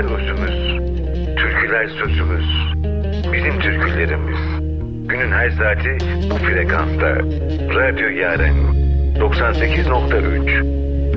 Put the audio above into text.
Türküler özümüz, türküler sözümüz, bizim türkülerimiz. Günün her saati bu frekansta. Radyo Yaren 98.3